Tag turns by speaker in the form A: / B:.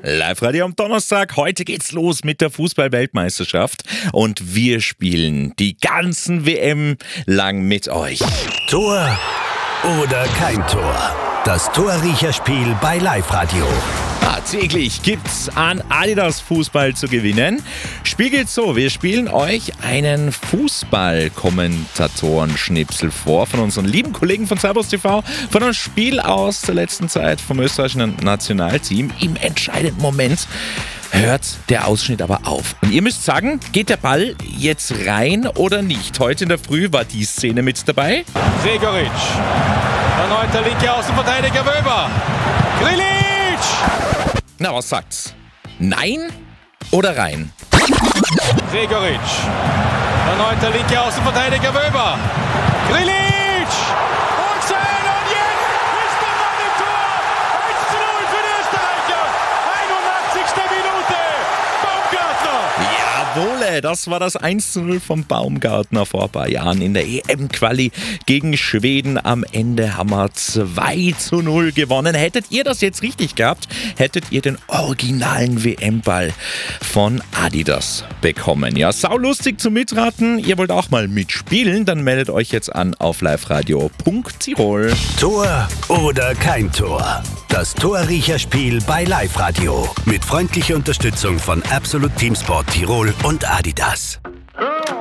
A: Live-Radio am Donnerstag. Heute geht's los mit der Fußball-Weltmeisterschaft und wir spielen die ganzen WM lang mit euch.
B: Tor oder kein Tor? Das Torriecherspiel bei Live-Radio.
A: Täglich gibt's an Adidas Fußball zu gewinnen. Spiel geht so, wir spielen euch einen Fußball-Kommentatoren-Schnipsel vor von unseren lieben Kollegen von Servus TV, von einem Spiel aus der letzten Zeit vom österreichischen Nationalteam. Im entscheidenden Moment hört der Ausschnitt aber auf. Und ihr müsst sagen, geht der Ball jetzt rein oder nicht? Heute in der Früh war die Szene mit dabei.
C: Gregoritsch, erneut der linke Außenverteidiger Wöber. Grilic!
A: Na, was sagt's? Nein oder rein?
C: Gregoritsch, erneut der linke Außenverteidiger Wöber. Grilic! Und sein und jetzt ist der Mann im Tor! 1:0 für die Österreicher! 81. Minute! Baumgartner!
A: Jawohl, das war das 1:0 vom Baumgartner vor ein paar Jahren in der EM-Quali gegen Schweden. Am Ende haben wir 2:0 gewonnen. Hättet ihr das jetzt richtig gehabt, hättet ihr den originalen WM-Ball von Adidas bekommen. Ja, saulustig zum Mitraten. Ihr wollt auch mal mitspielen? Dann meldet euch jetzt an auf liveradio.tirol.
B: Tor oder kein Tor? Das Torriecherspiel bei Live-Radio. Mit freundlicher Unterstützung von Absolut Teamsport Tirol und Adidas.